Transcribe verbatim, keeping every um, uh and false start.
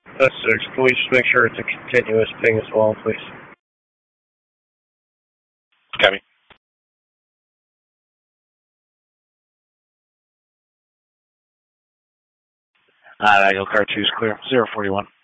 That's six. Can we just make sure it's a continuous ping as well, please? Copy. Uh, Eagle Car two is clear. zero forty-one.